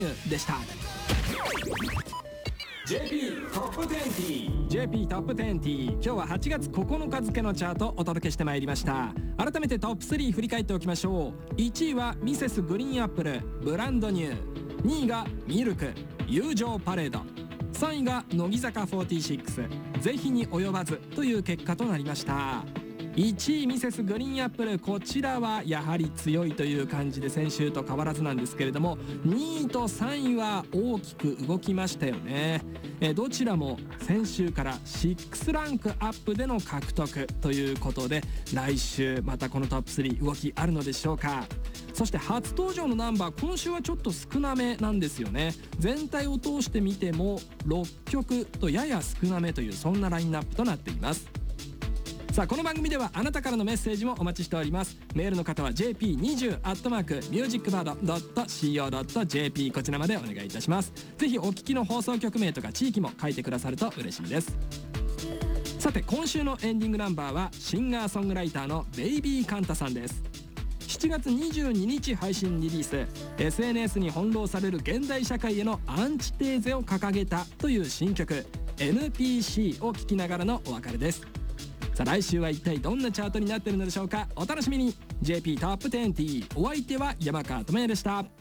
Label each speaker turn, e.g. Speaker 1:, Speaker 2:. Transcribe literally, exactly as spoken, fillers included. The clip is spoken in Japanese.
Speaker 1: でした。
Speaker 2: ジェーピー トップにじゅう。
Speaker 1: ジェーピー トップにじゅう。今日ははちがつここのか付のチャートをお届けしてまいりました。改めてトップスリー振り返っておきましょう。いちいはミセスグリーンアップルブランドニュー、にいがミルク友情パレード、さんいが乃木坂フォーティーシックスぜひに及ばずという結果となりました。いちいミセスグリーンアップル、こちらはやはり強いという感じで先週と変わらずなんですけれども、にいとさんいは大きく動きましたよね。えどちらも先週からろくランクアップでの獲得ということで、来週またこのトップスリー動きあるのでしょうか。そして初登場のナンバー、今週はちょっと少なめなんですよね。全体を通して見てもろっきょくとやや少なめという、そんなラインナップとなっています。さあこの番組ではあなたからのメッセージもお待ちしております。メールの方は ジェーピーにじゅう アットマーク ミュージックバード ドット シーオー ドット ジェーピー こちらまでお願いいたします。ぜひお聞きの放送局名とか地域も書いてくださると嬉しいです。さて今週のエンディングナンバーはシンガーソングライターのベイビーカンタさんです。しちがつにじゅうににち配信リリース、 エスエヌエス に翻弄される現代社会へのアンチテーゼを掲げたという新曲 エヌピーシー を聴きながらのお別れです。さあ来週は一体どんなチャートになっているのでしょうか。お楽しみに。 ジェーピー トップにじゅう、お相手は山川智也でした。